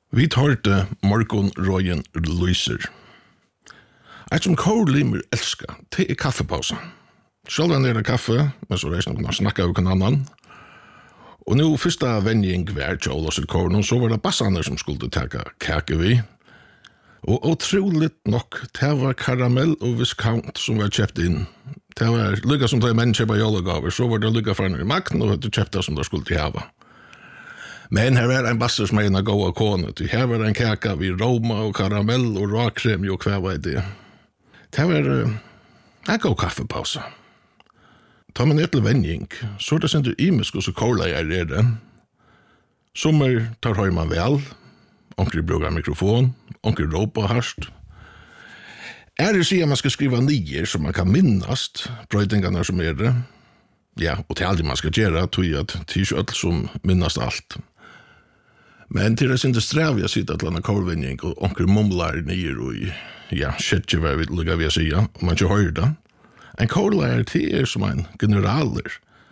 Vi hørte morgonrøyen lyser. Et som kårlimer elsker, det kaffepausa. Selv det kaffe, men så reisende kunne snakke av en annan. Og nå første vending var til Ålås kåren, så var det bassene som skulle ta kake vi. Og utroligt nok, det var karamell og viscount som var kjøpt inn. Det var lykka som det menn kjøper jålegaver, så var det lykka for en i makten, og det kjøpte som det skulle hava. Men her var en basse som er en goda kone, her var en kaka vid roma og karamell og råkrem og hva var det. Det var en god kaffepausa. Ta man ned til vending, så er det sender imisk og så kola jeg det. Sommer tar høy man vel, onker bruker mikrofon, onker råpa harst. Det sier man skal skriva nier så man kan minnast brøydingarna som det. Ja, og til aldrig man skal gjøre, tog at det er ikke som minnast alt. Men til det synes strævig sitta til en kårvinning og onker mumlar nier og ja, skjedje hva vi lukka vi å sija, om man ikke hører det. En kårlærer til som en generaler.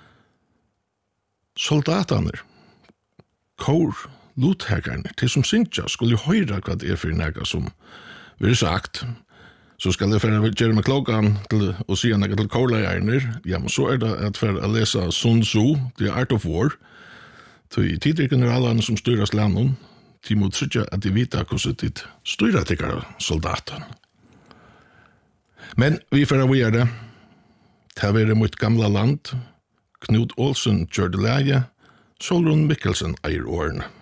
Soldater, kår, luthägarna, til som synsja, skulle jo høyra hva det for nega som vi sagt. Så skal jeg for gjøre med klokkan til å si nega til kårlærerne, ja, men så det at for å lese Sun Tzu, The Art of War, til tidligere generalene som styrer landet, de må trykke at de vita hvordan de styrer til soldaten. Men vi får gjøre det. Det var mot gamla land. Knut Olsen gjør det leie. Solrun Mikkelsen eier årene.